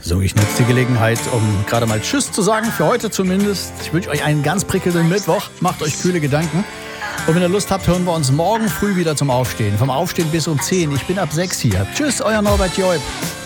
So, ich nutze die Gelegenheit, um gerade mal Tschüss zu sagen, für heute zumindest. Ich wünsche euch einen ganz prickelnden Mittwoch. Macht euch kühle Gedanken. Und wenn ihr Lust habt, hören wir uns morgen früh wieder zum Aufstehen. Vom Aufstehen bis um 10. Ich bin ab 6 hier. Tschüss, euer Norbert Joib.